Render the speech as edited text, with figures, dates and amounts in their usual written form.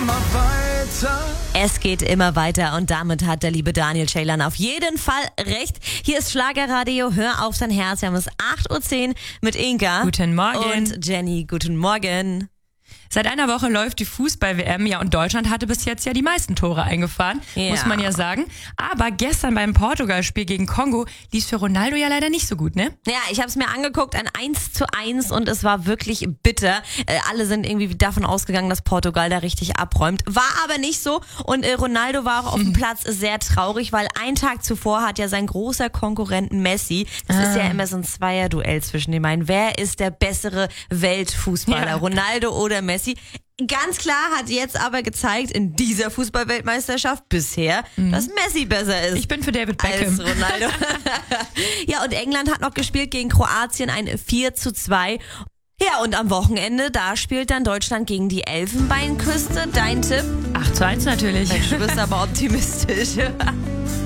immer weiter. Es geht immer weiter und damit hat der liebe Daniel Ceylan auf jeden Fall recht. Hier ist Schlagerradio, hör auf dein Herz. Wir haben es 8.10 Uhr mit Inka. Guten Morgen. Und Jenny, guten Morgen. Seit einer Woche läuft die Fußball-WM, ja, und Deutschland hatte bis jetzt ja die meisten Tore eingefahren, muss man ja sagen. Aber gestern beim Portugal-Spiel gegen Kongo lief es für Ronaldo ja leider nicht so gut, ne? Ja, ich habe es mir angeguckt, ein 1:1 und es war wirklich bitter. Alle sind irgendwie davon ausgegangen, dass Portugal da richtig abräumt. War aber nicht so und Ronaldo war auch auf dem Platz sehr traurig, weil einen Tag zuvor hat ja sein großer Konkurrent Messi, das ist ja immer so ein Zweierduell zwischen den beiden. Wer ist der bessere Weltfußballer, Ja. Ronaldo oder Messi? Ganz klar hat jetzt aber gezeigt in dieser Fußballweltmeisterschaft bisher, dass Messi besser ist. Ich bin für David Beckham. Als Ronaldo. Ja, und England hat noch gespielt gegen Kroatien, ein 4:2. Ja, und am Wochenende, da spielt dann Deutschland gegen die Elfenbeinküste. Dein Tipp? 8:1 natürlich. Mensch, du bist aber optimistisch.